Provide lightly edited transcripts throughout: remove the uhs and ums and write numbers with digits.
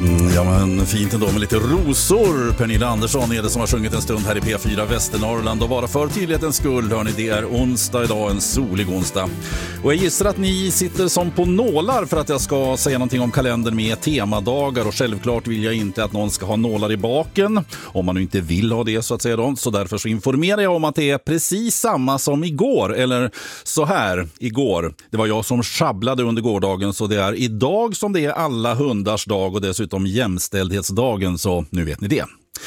Ja, men fint ändå med lite rosor. Pernilla Andersson är det som har sjungit en stund här i P4 Västernorrland. Och bara för tydlighetens skull, hörni, det är onsdag idag, en solig onsdag. Och jag gissar att ni sitter som på nålar för att jag ska säga någonting om kalendern med temadagar. Och självklart vill jag inte att någon ska ha nålar i baken, om man nu inte vill ha det så att säga då. Så därför så informerar jag om att det är precis samma som igår. Eller så här, igår. Det var jag som sjabblade under gårdagen, så det är idag som det är alla hundars dag och dessutom jämställdhetsdagen, så nu vet ni det.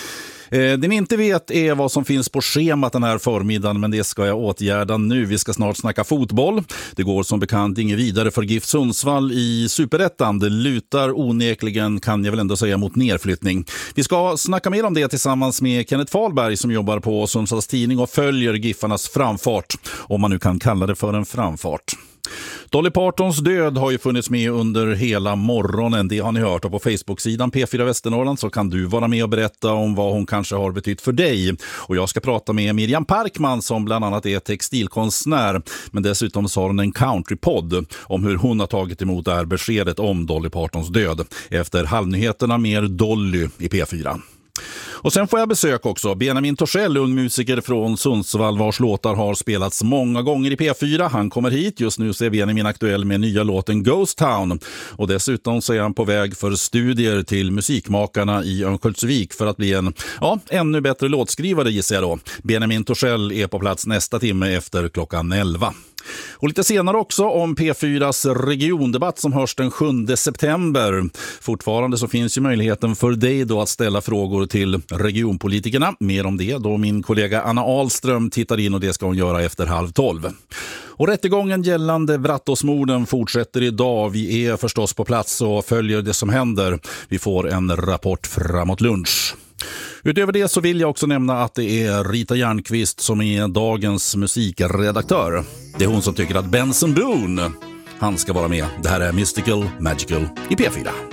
Det ni inte vet är vad som finns på schemat den här förmiddagen, men det ska jag åtgärda nu. Vi ska snart snacka fotboll. Det går som bekant inget vidare för GIF Sundsvall i Superettan. Det lutar onekligen, kan jag väl ändå säga, mot nedflyttning. Vi ska snacka mer om det tillsammans med Kenneth Fahlberg som jobbar på Sundsvalls tidning och följer GIFarnas framfart, om man nu kan kalla det för en framfart. Dolly Partons död har ju funnits med under hela morgonen. Det har ni hört, och på Facebook-sidan P4 Västernorrland så kan du vara med och berätta om vad hon kanske har betytt för dig. Och jag ska prata med Miriam Parkman som bland annat är textilkonstnär, men dessutom så har hon en countrypodd om hur hon har tagit emot det här beskedet om Dolly Partons död. Efter halvnyheterna mer Dolly i P4. Och sen får jag besök också. Benjamin Torssell, ung musiker från Sundsvall vars låtar har spelats många gånger i P4. Han kommer hit. Just nu så är Benjamin aktuell med nya låten Ghost Town. Och dessutom så är han på väg för studier till musikmakarna i Örnsköldsvik för att bli en ännu bättre låtskrivare, gissar jag då. Benjamin Torssell är på plats nästa timme efter klockan 11. Och lite senare också om P4s regiondebatt som hörs den 7 september. Fortfarande så finns ju möjligheten för dig då att ställa frågor till regionpolitikerna. Mer om det då min kollega Anna Ahlström tittar in, och det ska hon göra efter 11:30. Och rättegången gällande Brattåsmorden fortsätter idag. Vi är förstås på plats och följer det som händer. Vi får en rapport framåt lunch. Utöver det så vill jag också nämna att det är Rita Järnqvist som är dagens musikredaktör. Det är hon som tycker att Benson Boone, han ska vara med. Det här är Mystical Magical i P4.